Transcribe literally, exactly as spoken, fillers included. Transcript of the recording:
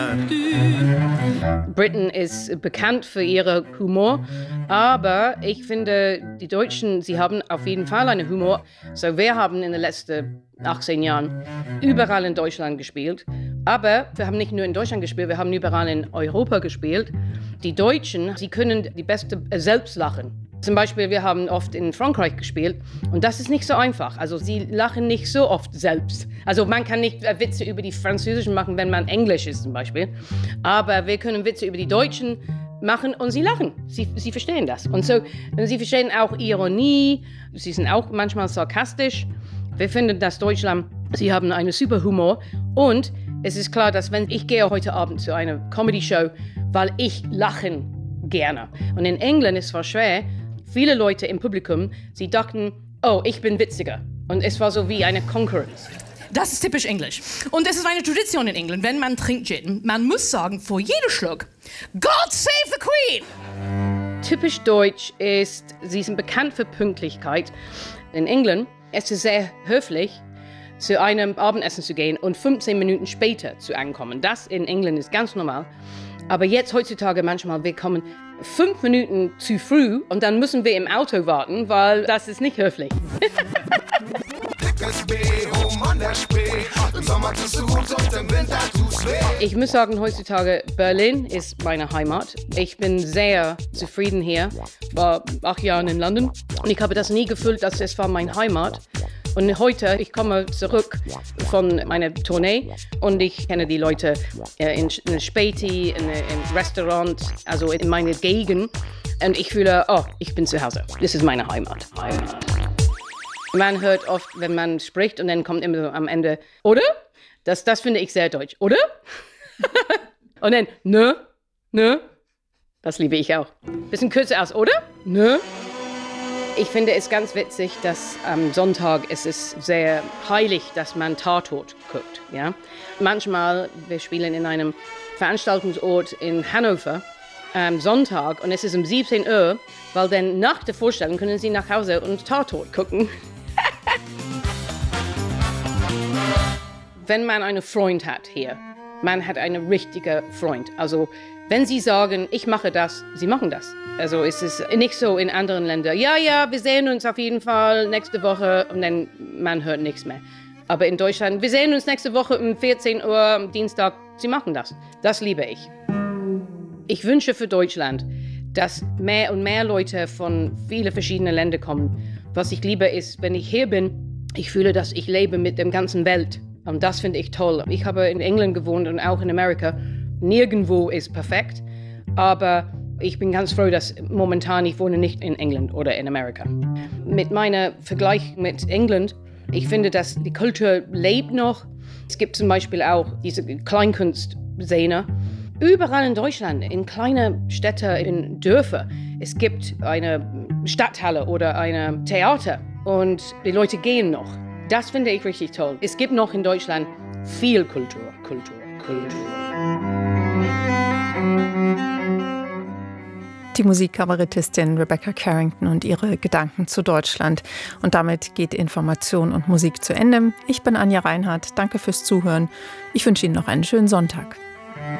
Britain ist bekannt für ihren Humor, aber ich finde, die Deutschen, sie haben auf jeden Fall einen Humor. So, wir haben in den letzten achtzehn Jahren überall in Deutschland gespielt, aber wir haben nicht nur in Deutschland gespielt, wir haben überall in Europa gespielt. Die Deutschen, sie können die beste selbst lachen. Zum Beispiel, wir haben oft in Frankreich gespielt und das ist nicht so einfach. Also sie lachen nicht so oft selbst. Also man kann nicht Witze über die Französischen machen, wenn man Englisch ist zum Beispiel. Aber wir können Witze über die Deutschen machen und sie lachen. Sie, sie verstehen das. Und so, und sie verstehen auch Ironie. Sie sind auch manchmal sarkastisch. Wir finden, dass Deutschland, sie haben einen super Humor. Und es ist klar, dass wenn ich gehe heute Abend zu einer Comedy-Show, weil ich lachen gerne. Und in England ist es zwar schwer, viele Leute im Publikum, sie dachten, oh, ich bin witziger. Und es war so wie eine Konkurrenz. Das ist typisch Englisch. Und es ist eine Tradition in England, wenn man trinkt Gin, man muss sagen, vor jedem Schluck, God save the Queen! Typisch deutsch ist, sie sind bekannt für Pünktlichkeit. In England ist es sehr höflich, zu einem Abendessen zu gehen und fünfzehn Minuten später zu ankommen. Das in England ist ganz normal. Aber jetzt heutzutage manchmal, wir kommen fünf Minuten zu früh und dann müssen wir im Auto warten, weil das ist nicht höflich. Ich muss sagen, heutzutage Berlin ist meine Heimat. Ich bin sehr zufrieden hier. War acht Jahre in London und ich habe das nie gefühlt, dass es war meine Heimat. Und heute, ich komme zurück von meiner Tournee und ich kenne die Leute in einem Späti, in einem Restaurant, also in meiner Gegend. Und ich fühle, oh, ich bin zu Hause. Das ist meine Heimat. Heimat. Man hört oft, wenn man spricht und dann kommt immer so am Ende, oder? Das, das finde ich sehr deutsch, oder? Und dann, nö, nö. Das liebe ich auch. Bisschen kürzer aus, oder? Nö. Ich finde es ganz witzig, dass am Sonntag es ist sehr heilig, dass man Tatort guckt. Ja? Manchmal, wir spielen in einem Veranstaltungsort in Hannover am Sonntag und es ist um siebzehn Uhr, weil dann nach der Vorstellung können Sie nach Hause und Tatort gucken. Wenn man einen Freund hat hier, man hat einen richtigen Freund. Also wenn Sie sagen, ich mache das, Sie machen das. Also es ist nicht so in anderen Ländern. Ja, ja, wir sehen uns auf jeden Fall nächste Woche und dann man hört nichts mehr. Aber in Deutschland, wir sehen uns nächste Woche um vierzehn Uhr am Dienstag. Sie machen das. Das liebe ich. Ich wünsche für Deutschland, dass mehr und mehr Leute von vielen verschiedenen Ländern kommen. Was ich liebe ist, wenn ich hier bin, ich fühle, dass ich lebe mit der ganzen Welt. Und das finde ich toll. Ich habe in England gewohnt und auch in Amerika. Nirgendwo ist perfekt, aber ich bin ganz froh, dass momentan ich wohne nicht in England oder in Amerika. Mit meinem Vergleich mit England, ich finde, dass die Kultur lebt noch. Es gibt zum Beispiel auch diese Kleinkunstszene. Überall in Deutschland, in kleinen Städten, in Dörfern, es gibt eine Stadthalle oder ein Theater und die Leute gehen noch. Das finde ich richtig toll. Es gibt noch in Deutschland viel Kultur, Kultur, Kultur. Die Musikkabarettistin Rebecca Carrington und ihre Gedanken zu Deutschland. Und damit geht Information und Musik zu Ende. Ich bin Anja Reinhardt. Danke fürs Zuhören. Ich wünsche Ihnen noch einen schönen Sonntag.